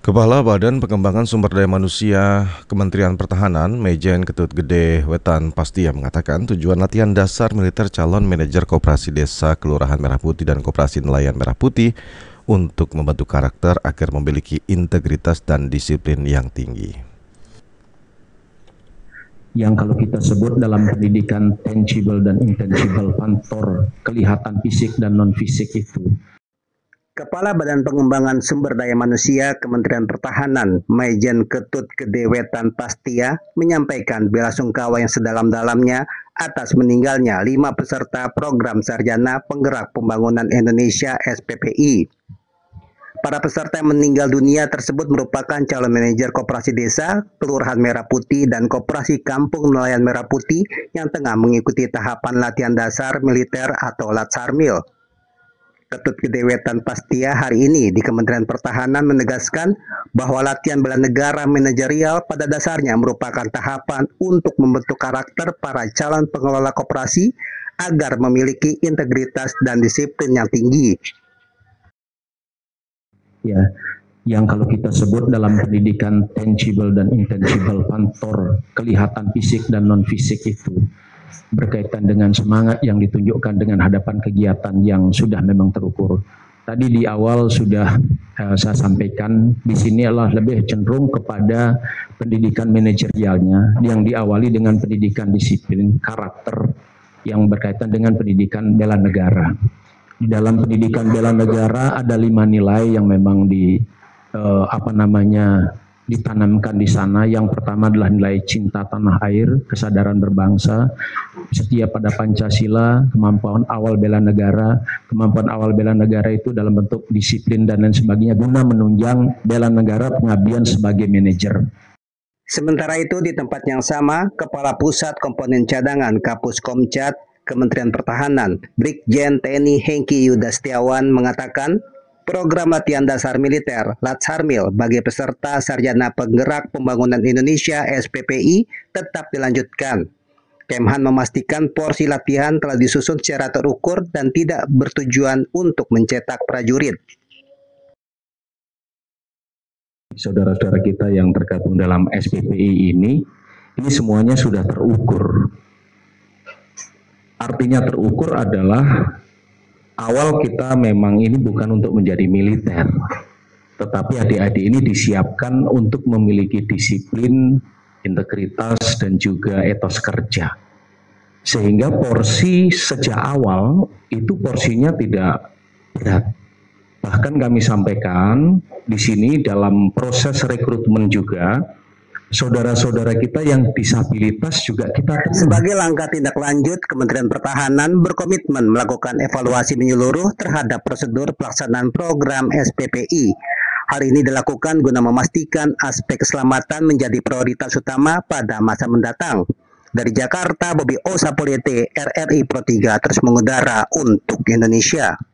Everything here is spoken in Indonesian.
Kepala Badan Pengembangan Sumber Daya Manusia Kementerian Pertahanan, Majen Ketut Gede Wetan Pastia mengatakan tujuan latihan dasar militer calon manajer Koperasi Desa Kelurahan Merah Putih dan Koperasi Nelayan Merah Putih untuk membentuk karakter agar memiliki integritas dan disiplin yang tinggi. Yang kalau kita sebut dalam pendidikan tangible dan intangible faktor kelihatan fisik dan non-fisik itu. Kepala Badan Pengembangan Sumber Daya Manusia Kementerian Pertahanan, Majen Ketut Gede Wetan Pastia, menyampaikan belasungkawa yang sedalam-dalamnya atas meninggalnya 5 peserta program Sarjana Penggerak Pembangunan Indonesia (SPPI). Para peserta yang meninggal dunia tersebut merupakan calon manajer Koperasi Desa Kelurahan Merah Putih dan Koperasi Kampung Nelayan Merah Putih yang tengah mengikuti tahapan latihan dasar militer atau Latsarmil. Ketut Gede Wetan Pastia hari ini di Kementerian Pertahanan menegaskan bahwa latihan bela negara manajerial pada dasarnya merupakan tahapan untuk membentuk karakter para calon pengelola koperasi agar memiliki integritas dan disiplin yang tinggi. Ya, yang kalau kita sebut dalam pendidikan tangible dan intangible faktor kelihatan fisik dan non-fisik itu berkaitan dengan semangat yang ditunjukkan dengan hadapan kegiatan yang sudah memang terukur. Tadi di awal sudah saya sampaikan, di sini adalah lebih cenderung kepada pendidikan manajerialnya yang diawali dengan pendidikan disiplin karakter yang berkaitan dengan pendidikan bela negara. Di dalam pendidikan bela negara ada 5 nilai yang memang ditanamkan di sana. Yang pertama adalah nilai cinta tanah air, kesadaran berbangsa, setia pada Pancasila, kemampuan awal bela negara. Kemampuan awal bela negara itu dalam bentuk disiplin dan lain sebagainya guna menunjang bela negara pengabdian sebagai manajer. Sementara itu di tempat yang sama, Kepala Pusat Komponen Cadangan Kapus Komcat Kementerian Pertahanan, Brigjen TNI Hengki Yuda Setiawan mengatakan program latihan dasar militer Latsarmil bagi peserta Sarjana Penggerak Pembangunan Indonesia (SPPI) tetap dilanjutkan. Kemhan memastikan porsi latihan telah disusun secara terukur dan tidak bertujuan untuk mencetak prajurit. Saudara-saudara kita yang tergabung dalam SPPI ini semuanya sudah terukur. Artinya terukur adalah awal kita memang ini bukan untuk menjadi militer, tetapi adik-adik ini disiapkan untuk memiliki disiplin, integritas, dan juga etos kerja. Sehingga porsi sejak awal itu porsinya tidak berat. Bahkan kami sampaikan di sini dalam proses rekrutmen juga, saudara-saudara kita yang disabilitas juga kita. Sebagai langkah tindak lanjut, Kementerian Pertahanan berkomitmen melakukan evaluasi menyeluruh terhadap prosedur pelaksanaan program SPPI. Hal ini dilakukan guna memastikan aspek keselamatan menjadi prioritas utama pada masa mendatang. Dari Jakarta, Bobi Osapolete, RRI Pro 3 terus mengudara untuk Indonesia.